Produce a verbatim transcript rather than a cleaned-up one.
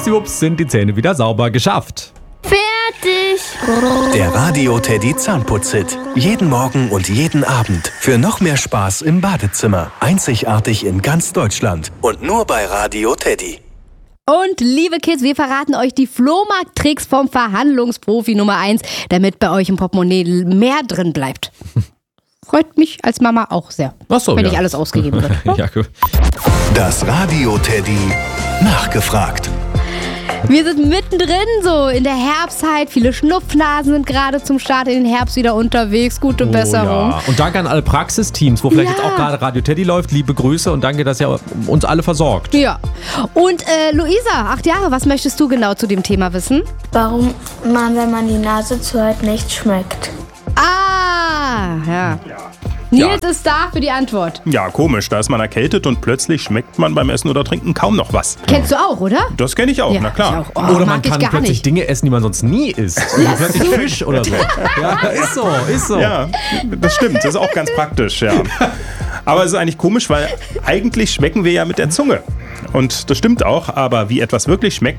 schwuppsdiwupps sind die Zähne wieder sauber. Geschafft. Fertig. Der Radio Teddy Zahnputz-Hit. Jeden Morgen und jeden Abend. Für noch mehr Spaß im Badezimmer. Einzigartig in ganz Deutschland. Und nur bei Radio Teddy. Und liebe Kids, wir verraten euch die Flohmarkt-Tricks vom Verhandlungsprofi Nummer eins, damit bei euch im Portemonnaie mehr drin bleibt. Freut mich als Mama auch sehr, Ach so, wenn ja. nicht alles ausgegeben wird. Ja, gut. Das Radio Teddy nachgefragt. Wir sind mittendrin, so in der Herbstzeit. Viele Schnupfnasen sind gerade zum Start in den Herbst wieder unterwegs. Gute Besserung. Oh, ja. Und danke an alle Praxisteams, wo vielleicht Ja. jetzt auch gerade Radio Teddy läuft. Liebe Grüße und danke, dass ihr uns alle versorgt. Ja. Und äh, Luisa, acht Jahre, was möchtest du genau zu dem Thema wissen? Warum man, wenn man die Nase zuhält, nicht schmeckt? Ah, ja. Nils ist da für die Antwort. Ja, komisch, da ist man erkältet und plötzlich schmeckt man beim Essen oder Trinken kaum noch was. Kennst du auch, oder? Das kenne ich auch, Ja, na klar. ich auch. Oh, Oder mag man kann ich gar plötzlich nicht. Dinge essen, die man sonst nie isst. Wie plötzlich Fisch oder so. Ja, ist so, ist so. Ja, das stimmt, das ist auch ganz praktisch, ja. Aber es ist eigentlich komisch, weil eigentlich schmecken wir ja mit der Zunge. Und das stimmt auch, aber wie etwas wirklich schmeckt,